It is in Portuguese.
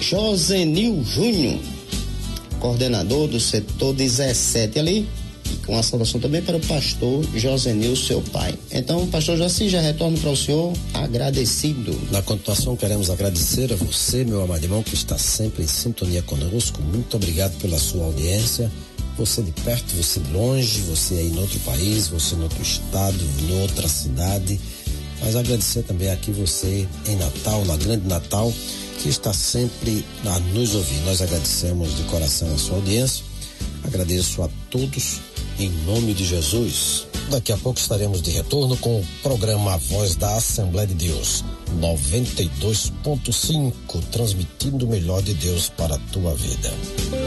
Josenil Júnior, coordenador do setor 17 ali, com a saudação também para o pastor Josenil, seu pai. Então, pastor Josi, já retorno para o senhor agradecido. Na continuação, queremos agradecer a você, meu amado irmão, que está sempre em sintonia conosco. Muito obrigado pela sua audiência. Você de perto, você de longe, você aí em outro país, você em outro estado, em outra cidade. Mas agradecer também aqui você em Natal, na Grande Natal, que está sempre a nos ouvir. Nós agradecemos de coração a sua audiência. Agradeço a todos em nome de Jesus. Daqui a pouco estaremos de retorno com o programa A Voz da Assembleia de Deus 92.5, transmitindo o melhor de Deus para a tua vida.